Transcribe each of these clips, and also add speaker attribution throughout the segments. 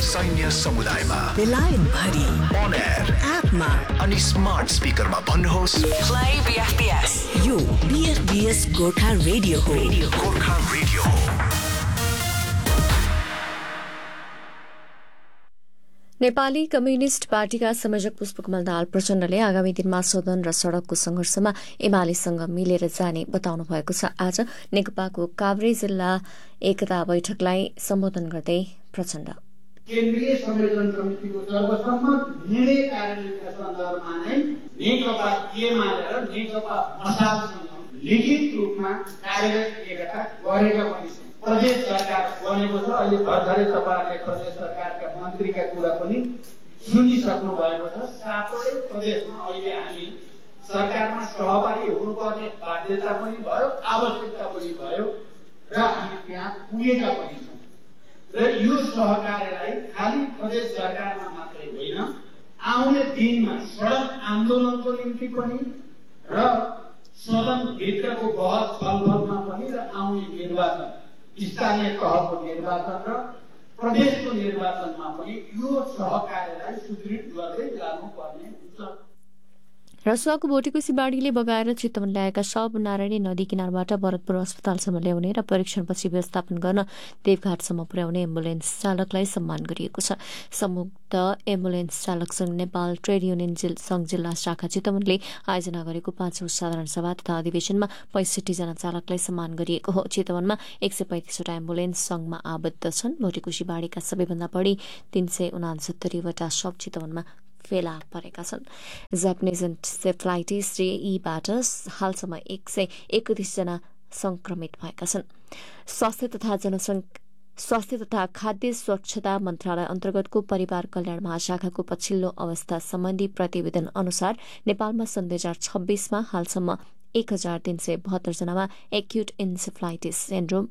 Speaker 1: सैन्य समुदायमा
Speaker 2: बेलायत भरि
Speaker 1: on air
Speaker 2: एपमा
Speaker 1: अनि स्मार्ट स्पिकरमा भन्नुहोस्
Speaker 2: Play BFBS. यो BFBS गोर्खा रेडियो हो.
Speaker 1: गोर्खा रेडियो हो.
Speaker 3: नेपाली कम्युनिस्ट पार्टीका संयोजक पुष्पकमल दाहाल प्रचण्डले आगामी दिनमा सदन र सड़कको संघर्षमा एमालेसँग मिलेर जाने बताउनु भएको छ. आज नेकपाको काभ्रे जिल्ला एकता बैठकलाई सम्बोधन गर्दै प्रचण्ड
Speaker 4: केन्द्रीय संयोजन समितिको सर्वसम्मत निर्णय कार्यान्वयनका सन्दर्भमा नै नेकपा एमाले र नेकपा मसालसँग लिखित रूपमा कार्यरत एकता गरेका पनि छन्. प्रदेश सरकार बनेको छ. अहिले भर्खरै तपाईहरुले प्रदेश सरकारका मन्त्रीका कुरा पनि सुनिसक्नु भएको छ. साथै प्रदेशमा अहिले हामी सरकारमा सहभागी हुनुपर्ने बाध्यता पनि भयो, आवश्यकता पनि भयो र हामी त्यहाँ पुगेका पनि छौं. र यो सहकार्यलाई खाली प्रदेश सरकारमा मात्रै होइन, आउने दिनमा सडक आन्दोलनको निम्ति पनि र सदन भित्रको बहस छलफलमा पनि र आउने निर्वाचन स्थानीय तहको निर्वाचन र प्रदेशको निर्वाचनमा पनि यो सहकार्यलाई सुदृढ गर्दै जानुपर्ने हुन्छ.
Speaker 3: रसुवाको भोटेकोसी बाढीले बगाएर चितवन ल्याएका शव नारायणी नदी किनारबाट भरतपुर अस्पतालसम्म ल्याउने र परीक्षणपछि व्यवस्थापन गर्न देवघाटसम्म पुर्याउने एम्बुलेन्स चालकलाई सम्मान गरिएको छ. संयुक्त एम्बुलेन्स चालक संघ नेपाल ट्रेड युनियन संघ जिल्ला शाखा चितवनले आयोजना गरेको 5औं साधारण सभा तथा अधिवेशनमा 65 जना चालकलाई सम्मान गरिएको हो. चितवनमा 135 वटा एम्बुलेन्स संघमा आबद्ध छन्. भोटेकोसी बाढीका सबैभन्दा बढ़ी 369 वटा शव चितवनमा फेला परेका छन्. जापानिज एन्सेफ्लाइटिस जेईबाट हालसम्म 131 जना संक्रमित भएका छन्. स्वास्थ्य तथा खाद्य स्वच्छता मन्त्रालय अन्तर्गतको परिवार कल्याण महाशाखाको पछिल्लो अवस्था सम्बन्धी प्रतिवेदन अनुसार नेपालमा सन् 2026 मा हालसम्म 1372 जनामा एक्युट इन्सेफ्लाइटिस सिन्ड्रोम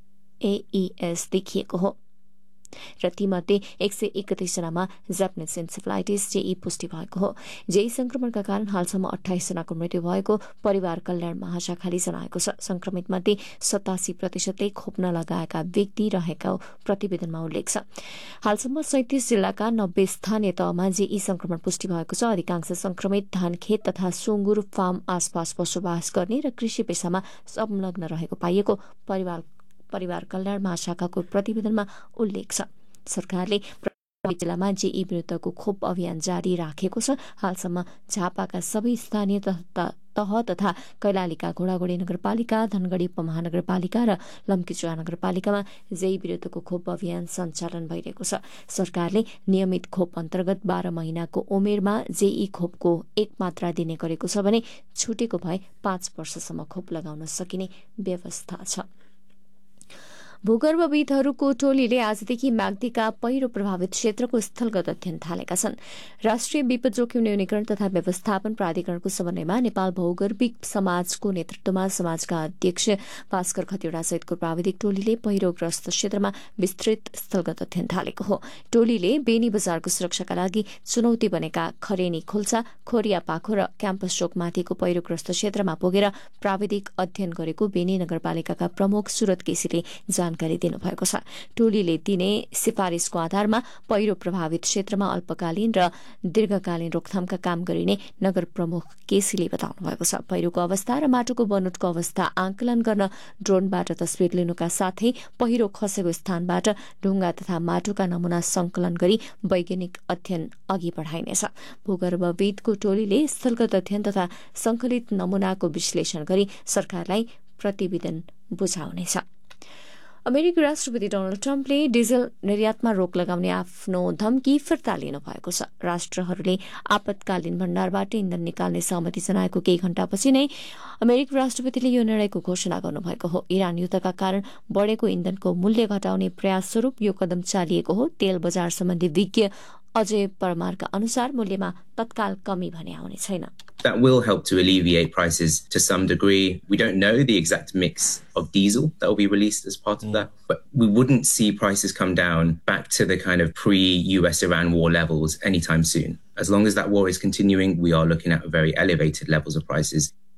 Speaker 3: एईएस देखिएको हो र तीमध्ये 131 जनामा जापानिज इन्सेफ्लाइटिस जेई पुष्टि भएको हो. जेई संक्रमणका कारण हालसम्म 28 जनाको मृत्यु भएको परिवार कल्याण महाशाखाले जनाएको छ. संक्रमित मध्ये 87% खोप्न लगाएका व्यक्ति रहेको प्रतिवेदनमा उल्लेख छ. हालसम्म 37 जिल्लाका 90 स्थानीय तहमा जेई संक्रमण पुष्टि भएको छ. अधिकांश संक्रमित धानखेत तथा सुँगुर फार्म आसपास बसोबास गर्ने र कृषि पेशामा संलग्न रहेको पाइएको परिवार कल्याण महाशाखाको प्रतिवेदनमा उल्लेख छ. सरकारले जिल्लामा जेई विरुद्धको खोप अभियान जारी राखेको छ. हालसम्म झापाका सबै स्थानीय तह तथा कैलालीका घोडागोडी नगरपालिका, धनगढ़ी उपमहानगरपालिका र लम्कीचुवा नगरपालिकामा जेई विरुद्धको खोप अभियान सञ्चालन भइरहेको छ. सरकारले नियमित खोप अन्तर्गत 12 महिनाको उमेरमा जेई खोपको 1 मात्रा दिने गरेको छ भने छुटेको भए 5 वर्षसम्म खोप लगाउन सकिने व्यवस्था छ. भूगर्भविदहरूको टोलीले आजदेखि म्याग्दीका पहिरो प्रभावित क्षेत्रको स्थलगत अध्ययन थालेका छन्. राष्ट्रिय विपद जोखिम न्यूनीकरण तथा व्यवस्थापन प्राधिकरणको समन्वयमा नेपाल भौगर्भिक समाजको नेतृत्वमा समाजका अध्यक्ष भास्कर खतिवड़ा सहितको प्राविधिक टोलीले पहिरोग्रस्त क्षेत्रमा विस्तृत स्थलगत अध्ययन थालेको हो. टोलीले बेनी बजारको सुरक्षाका लागि चुनौती बनेका खरेनी खोल्सा, खोरिया पाखो र क्याम्पस चोकमाथिको पहिरोग्रस्त क्षेत्रमा पुगेर प्राविधिक अध्ययन गरेको बेनी नगरपालिकाका प्रमुख सुरत केसीले जानकारी दिनुभएको छ. टोलीले दिने सिफारिशको आधारमा पहिरो प्रभावित क्षेत्रमा अल्पकालीन र दीर्घकालीन रोकथामका काम गरिने नगर प्रमुख केसीले बताउनु भएको छ. पहिरोको अवस्था र माटोको बनोटको अवस्था आंकलन गर्न ड्रोनबाट तस्विर लिनुका साथै पहिरो खसेको स्थानबाट ढुङ्गा तथा माटोका नमूना संकलन गरी वैज्ञानिक अध्ययन अघि बढ़ाइनेछ. भूगर्भविदको टोलीले स्थलगत अध्ययन तथा संकलित नमूनाको विश्लेषण गरी सरकारलाई प्रतिवेदन बुझाउनेछ. अमेरिकी राष्ट्रपति डोनाल्ड ट्रम्पले डिजल निर्यातमा रोक लगाउने आफ्नो धम्की फिर्ता लिनु भएको छ. राष्ट्रहरूले आपतकालीन भण्डारबाट इन्धन निकाल्ने सहमति जनाएको केही घण्टापछि नै अमेरिकी राष्ट्रपतिले यो निर्णयको घोषणा गर्नुभएको हो. इरान युद्धका कारण बढ़ेको इन्धनको मूल्य घटाउने प्रयास स्वरूप यो कदम चालिएको हो. तेल बजार सम्बन्धी विज्ञ अजय परमारका अनुसार मूल्यमा तत्काल कमी भने आउने छैन.
Speaker 5: That will help to alleviate prices to some degree. We don't know the exact mix of diesel that will be released as part of that, but we wouldn't see prices come down back to the kind of pre-US-Iran war levels anytime soon. As long as that war is continuing, we are looking at very elevated levels of prices.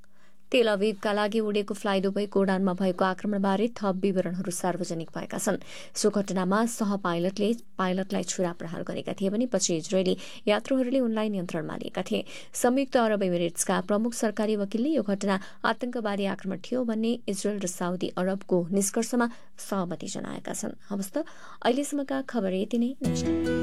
Speaker 3: तेल अभिभका लागि उडेको fly दुबईको उडानमा भएको आक्रमणबारे थप विवरणहरू सार्वजनिक भएका छन्। सो घटनामा सह पाइलटलाई छुरा प्रहार गरेका थिए भने पछि इजरायली यात्रुहरूले उनलाई नियन्त्रणमा लिएका थिए। संयुक्त अरब इमिरेट्सका प्रमुख सरकारी वकिलले यो घटना आतंकवादी आक्रमण थियो भन्ने इजरायल र साउदी अरबको निष्कर्षमा सहमति जनाएका छन्। हवस् त अहिलेसम्मका खबर यति नै।